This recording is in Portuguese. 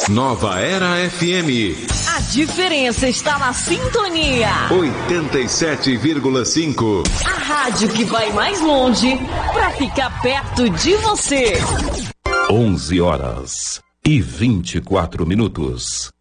Nova Era FM. A diferença está na sintonia. 87,5. A rádio que vai mais longe para ficar perto de você. 11 horas e 24 minutos.